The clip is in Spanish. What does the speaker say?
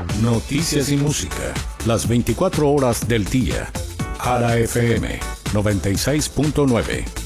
Noticias y música, las 24 horas del día. Ara FM 96.9.